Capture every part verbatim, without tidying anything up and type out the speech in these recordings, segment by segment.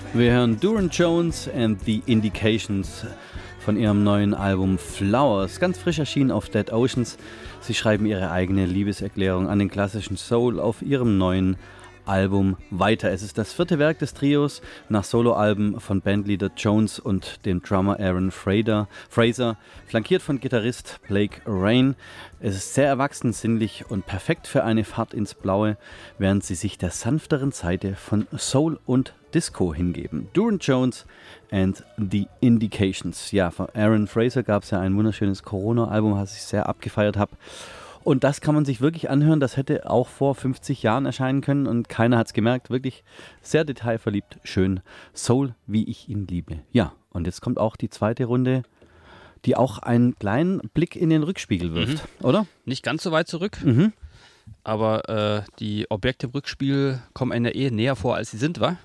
Wir hören Durand Jones and the Indications von ihrem neuen Album Flowers, ganz frisch erschienen auf Dead Oceans. Sie schreiben ihre eigene Liebeserklärung an den klassischen Soul auf ihrem neuen Album weiter. Es ist das vierte Werk des Trios nach Soloalben von Bandleader Jones und dem Drummer Aaron Fraser, Fraser, flankiert von Gitarrist Blake Rain. Es ist sehr erwachsen, sinnlich und perfekt für eine Fahrt ins Blaue, während sie sich der sanfteren Seite von Soul und Disco hingeben. Durand Jones and the Indications. Ja, von Aaron Fraser gab es ja ein wunderschönes Corona-Album, was ich sehr abgefeiert habe. Und das kann man sich wirklich anhören. Das hätte auch vor fünfzig Jahren erscheinen können und keiner hat es gemerkt. Wirklich sehr detailverliebt, schön. Soul, wie ich ihn liebe. Ja, und jetzt kommt auch die zweite Runde, die auch einen kleinen Blick in den Rückspiegel wirft, mhm. oder? Nicht ganz so weit zurück, mhm. aber äh, die Objekte im Rückspiegel kommen einer eh näher vor, als sie sind, wa?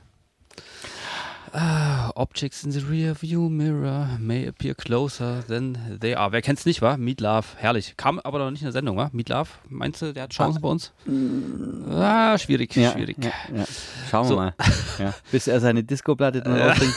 Ah, Objects in the rear view mirror may appear closer than they are. Wer kennt's nicht, wa? Meat Love, herrlich. Kam aber noch nicht in der Sendung, wa? Meat Love, meinst du, der hat Chancen ah. bei uns? Ah, schwierig, ja, schwierig. Ja, ja. Schauen wir so. mal. Ja. Bis er seine Disco-Platte dann rausbringt.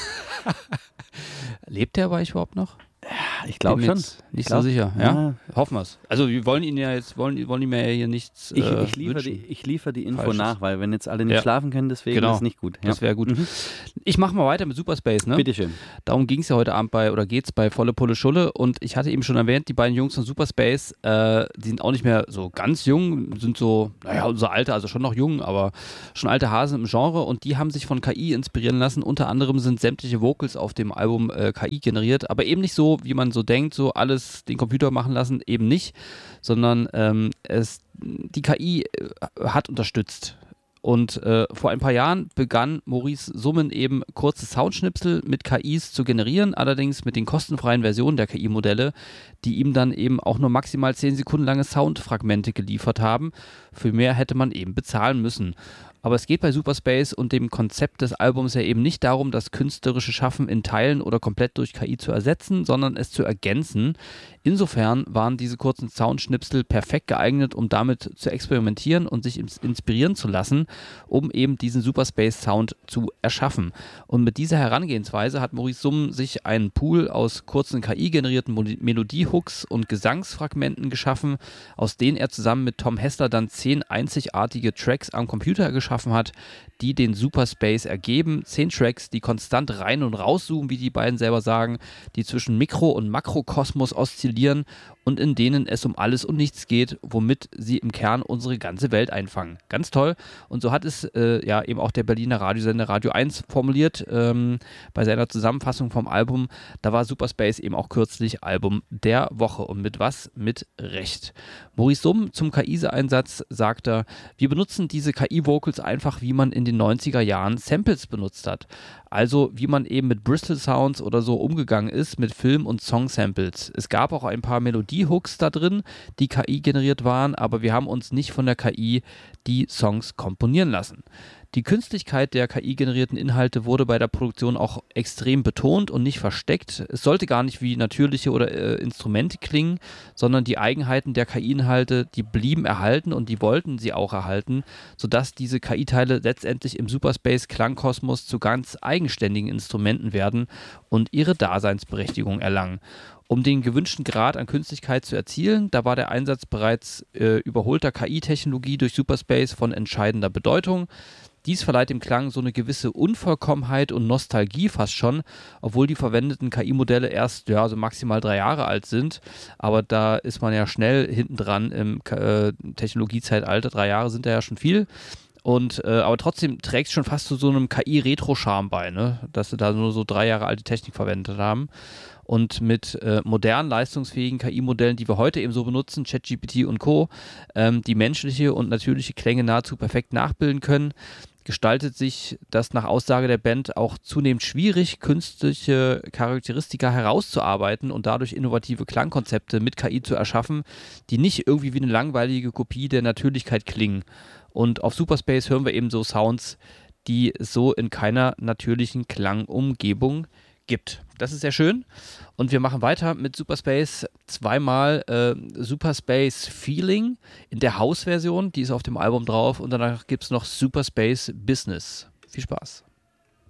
Lebt der aber überhaupt noch? Ich glaube schon. Nicht glaub, so sicher, ja? ja. Hoffen wir es. Also wir wollen ihn ja jetzt, wollen, wollen ihm ja hier nichts Ich, äh, ich liefere die, ich liefer die Info Falsches. nach, weil wenn jetzt alle nicht ja. schlafen können, deswegen genau. ist es nicht gut. Ja. Das wäre gut. Mhm. Ich mache mal weiter mit Superspace, ne? Bitteschön. Darum ging es ja heute Abend bei, oder geht's bei Volle Pulle Schulle und ich hatte eben schon erwähnt, die beiden Jungs von Superspace, äh, die sind auch nicht mehr so ganz jung, sind so, naja, unser Alter, also schon noch jung, aber schon alte Hasen im Genre und die haben sich von K I inspirieren lassen. Unter anderem sind sämtliche Vocals auf dem Album äh, K I generiert, aber eben nicht so, wie man so denkt, so alles den Computer machen lassen, eben nicht, sondern ähm, es, die K I hat unterstützt. Und äh, vor ein paar Jahren begann Maurice Summen eben kurze Soundschnipsel mit K Is zu generieren, allerdings mit den kostenfreien Versionen der K I-Modelle, die ihm dann eben auch nur maximal zehn Sekunden lange Soundfragmente geliefert haben. Für mehr hätte man eben bezahlen müssen. Aber es geht bei Superspace und dem Konzept des Albums ja eben nicht darum, das künstlerische Schaffen in Teilen oder komplett durch K I zu ersetzen, sondern es zu ergänzen. Insofern waren diese kurzen Soundschnipsel perfekt geeignet, um damit zu experimentieren und sich inspirieren zu lassen, um eben diesen Superspace-Sound zu erschaffen. Und mit dieser Herangehensweise hat Maurice Summen sich einen Pool aus kurzen K I-generierten Melodiehooks und Gesangsfragmenten geschaffen, aus denen er zusammen mit Tom Hessler dann zehn einzigartige Tracks am Computer geschaffen hat, die den Superspace ergeben. Zehn Tracks, die konstant rein und rauszoomen, wie die beiden selber sagen, die zwischen Mikro- und Makrokosmos oszillieren und in denen es um alles und nichts geht, womit sie im Kern unsere ganze Welt einfangen. Ganz toll. Und so hat es äh, ja eben auch der Berliner Radiosender Radio eins formuliert ähm, bei seiner Zusammenfassung vom Album. Da war Superspace eben auch kürzlich Album der Woche. Und mit was? Mit Recht. Maurice Summen zum K I-Einsatz sagt er, wir benutzen diese K I-Vocals einfach, wie man in den neunziger Jahren Samples benutzt hat. Also wie man eben mit Bristol Sounds oder so umgegangen ist mit Film- und Song-Samples. Es gab auch ein paar Melodie-Hooks da drin, die K I generiert waren, aber wir haben uns nicht von der K I die Songs komponieren lassen. Die Künstlichkeit der K I-generierten Inhalte wurde bei der Produktion auch extrem betont und nicht versteckt. Es sollte gar nicht wie natürliche oder äh, Instrumente klingen, sondern die Eigenheiten der K I-Inhalte, die blieben erhalten und die wollten sie auch erhalten, sodass diese K I-Teile letztendlich im Superspace-Klangkosmos zu ganz eigenständigen Instrumenten werden und ihre Daseinsberechtigung erlangen. Um den gewünschten Grad an Künstlichkeit zu erzielen, da war der Einsatz bereits äh, überholter K I-Technologie durch Superspace von entscheidender Bedeutung. Dies verleiht dem Klang so eine gewisse Unvollkommenheit und Nostalgie fast schon, obwohl die verwendeten K I-Modelle erst ja, so maximal drei Jahre alt sind. Aber da ist man ja schnell hinten dran im äh, Technologiezeitalter. Drei Jahre sind da ja schon viel. Und, äh, aber trotzdem trägt es schon fast zu so einem K I-Retro-Charme bei, ne? Dass sie da nur so drei Jahre alte Technik verwendet haben. Und mit äh, modernen, leistungsfähigen K I-Modellen, die wir heute eben so benutzen, ChatGPT und Co., ähm, die menschliche und natürliche Klänge nahezu perfekt nachbilden können, gestaltet sich das nach Aussage der Band auch zunehmend schwierig, künstliche Charakteristika herauszuarbeiten und dadurch innovative Klangkonzepte mit K I zu erschaffen, die nicht irgendwie wie eine langweilige Kopie der Natürlichkeit klingen. Und auf Superspace hören wir eben so Sounds, die es so in keiner natürlichen Klangumgebung gibt. Das ist sehr schön. Und wir machen weiter mit Superspace. Zweimal äh, Superspace Feeling in der House-Version, die ist auf dem Album drauf. Und danach gibt es noch Superspace Business. Viel Spaß.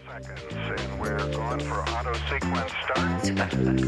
Seconds, and we're going for auto sequence start.